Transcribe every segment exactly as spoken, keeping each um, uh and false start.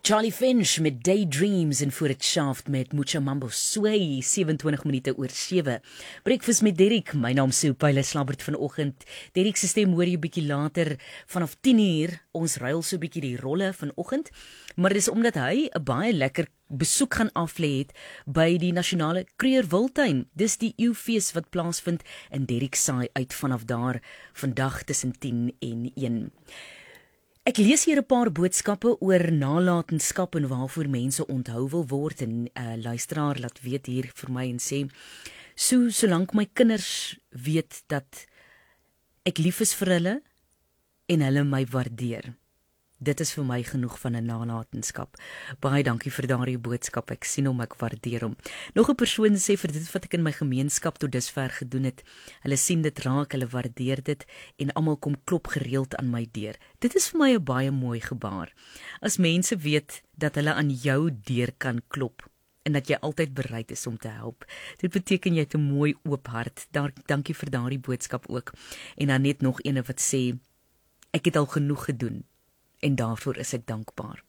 Charlie Finch met Daydreams en voor het Shaft met Mucha Mambo Sway, sewe-en-twintig minute oor sewe. Breakfast met Derek, my naam is Sue Pyle Slabbert vanoggend. Derek se stem hoor jy bietjie later vanaf tien uur. Ons ruil so bietjie die rolle vanoggend, maar dis omdat hy 'n baie lekker besoek gaan aflê het by die Nasionale Kruierwiltuin. Dis die eeufees wat plaasvind in Derek saai uit vanaf daar vandag tussen tien en een. Ek lees hier 'n paar boodskappe oor nalatenskap en waarvoor mense onthou wil word, en 'n uh, luisteraar laat weet hier vir my en sê, so solank my kinders weet dat ek lief is vir hulle en hulle my waardeer. Dit is vir my genoeg van 'n nalatenskap. Baie dankie vir daardie boodskap. Ek sien hom, ek waardeer hom. Nog 'n persoon sê vir dit wat ek in my gemeenskap tot dusver gedoen het. Hulle sien dit raak, hulle waardeer dit en almal kom klop gereeld aan my deur. Dit is vir my 'n baie mooi gebaar. As mense weet dat hulle aan jou deur kan klop en dat jy altyd bereid is om te help. Dit beteken jy het 'n mooi oop hart. Daar, dankie vir daardie boodskap ook. En dan net nog eene wat sê, ek het al genoeg gedoen. En daarvoor is ek dankbaar.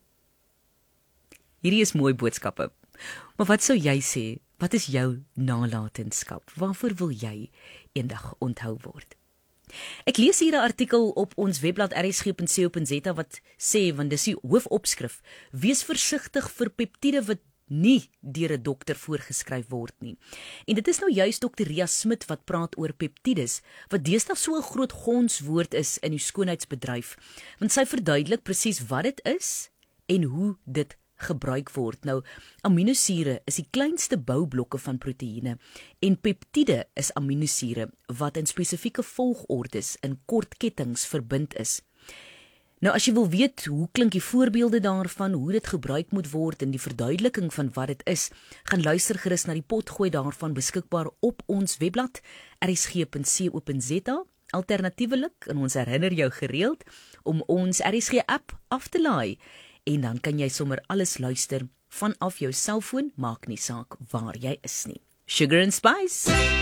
Hierdie is mooi boodskappe. Maar wat sou jy sê? Wat is jou nalatenskap? Waarvoor wil jy eendag onthou word? Ek lees hier 'n artikel op ons webblad r s g punt co punt z a wat sê, want dis die hoofopskrif, wees versigtig vir peptiede wat nie deur 'n dokter voorgeskryf word nie. En dit is nou juist dokter Ria Smit wat praat oor peptides, wat deesdae so 'n groot gonswoord is in die skoonheidsbedryf, want sy verduidelik presies wat dit is en hoe dit gebruik word. Nou, aminosure is die kleinste boublokke van proteïene en peptiede is aminosure wat in spesifieke volgordes in kort kettinge verbind is. Nou, as jy wil weet hoe klink die voorbeelde daarvan, hoe dit gebruik moet word en die verduideliking van wat dit is, gaan luister gerus na die potgooi daarvan beskikbaar op ons webblad r s g punt co punt z a. Alternatiewelik, en ons herinner jou gereeld om ons R S G app af te laai en dan kan jy sommer alles luister vanaf jou selfoon, maak nie saak waar jy is nie. Sugar and Spice.